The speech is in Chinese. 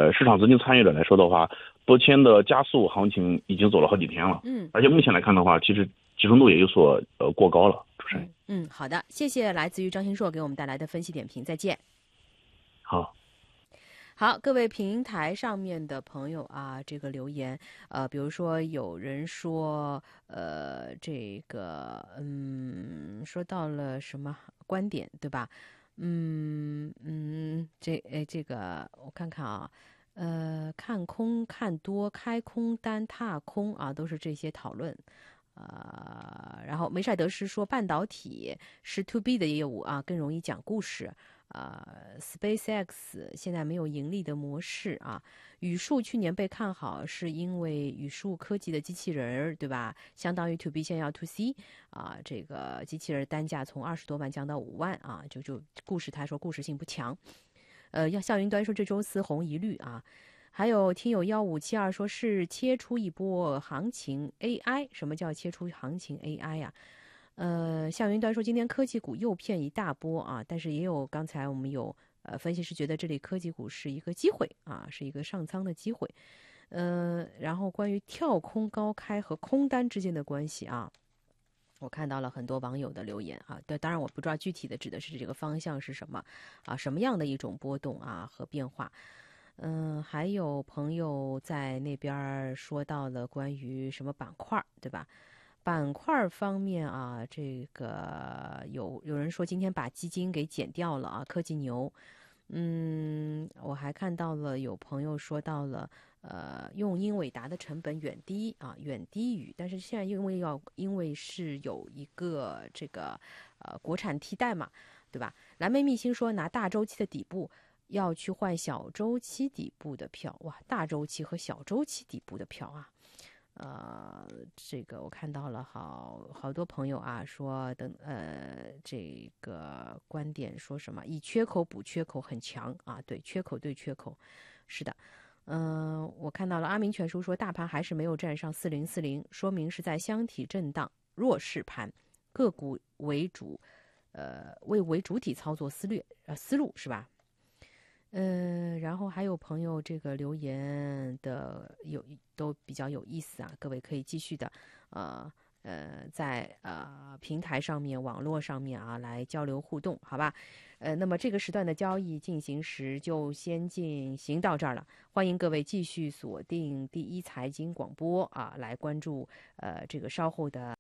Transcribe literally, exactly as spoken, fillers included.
呃市场资金参与者来说的话，多签的加速行情已经走了好几天了。 嗯， 而且目前来看的话，其实集中度也有所呃过高了。主持人， 嗯，好的，谢谢来自于张新硕给我们带来的分析点评，再见。 好。 好，各位平台上面的朋友啊，这个留言，呃，比如说有人说，呃，这个，嗯，说到了什么观点，对吧？嗯嗯，这哎，这个我看看啊，呃，看空、看多、开空单、踏空啊，都是这些讨论。呃，然后梅赛德斯说，半导体是 to B 的业务啊，更容易讲故事。呃 ，SpaceX 现在没有盈利的模式啊。宇树去年被看好，是因为宇树科技的机器人，对吧？相当于 to B 现在要 to C 啊，这个机器人单价从二十多万降到五万啊，就就故事他说故事性不强。呃，要笑云端说这周四红一律啊。还有听友幺五七二说是切出一波行情 A I， 什么叫切出行情 A I 呀、啊？呃，向云端说今天科技股又骗一大波啊，但是也有刚才我们有呃分析师觉得这里科技股是一个机会啊，是一个上仓的机会。呃，然后关于跳空高开和空单之间的关系啊，我看到了很多网友的留言啊，对，当然我不知道具体的指的是这个方向是什么啊，什么样的一种波动啊和变化。嗯、呃，还有朋友在那边说到了关于什么板块，对吧？板块方面啊，这个有有人说今天把基金给减掉了啊，科技牛。嗯，我还看到了有朋友说到了，呃，用英伟达的成本远低啊，远低于，但是现在因为要因为是有一个这个呃国产替代嘛，对吧？蓝莓密星说拿大周期的底部要去换小周期底部的票，哇，大周期和小周期底部的票啊。呃，这个我看到了好好多朋友啊说等呃这个观点说什么以缺口补缺口很强啊，对，缺口对缺口，是的。嗯、呃，我看到了阿明全书说大盘还是没有站上四零四零，说明是在箱体震荡弱势盘，个股为主，呃为为主体操作思略呃思路是吧？嗯，然后还有朋友这个留言的有都比较有意思啊，各位可以继续的，呃呃，在呃平台上面、网络上面啊来交流互动，好吧？呃，那么这个时段的交易进行时就先进行到这儿了，欢迎各位继续锁定第一财经广播啊，来关注呃这个稍后的。